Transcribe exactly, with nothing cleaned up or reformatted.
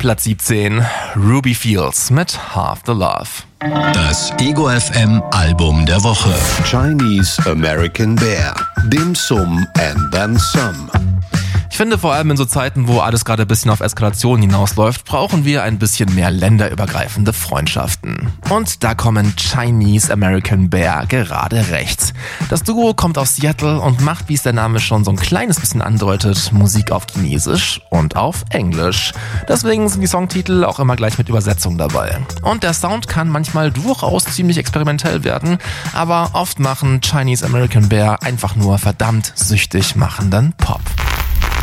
Platz siebzehn, Ruby Fields mit Half the Love. Das Ego F M Album der Woche. Chinese American Bear, Dim Sum and Then Some. Ich finde, vor allem in so Zeiten, wo alles gerade ein bisschen auf Eskalation hinausläuft, brauchen wir ein bisschen mehr länderübergreifende Freundschaften. Und da kommen Chinese American Bear gerade recht. Das Duo kommt aus Seattle und macht, wie es der Name schon so ein kleines bisschen andeutet, Musik auf Chinesisch und auf Englisch. Deswegen sind die Songtitel auch immer gleich mit Übersetzung dabei. Und der Sound kann manchmal durchaus ziemlich experimentell werden, aber oft machen Chinese American Bear einfach nur verdammt süchtig machenden Pop.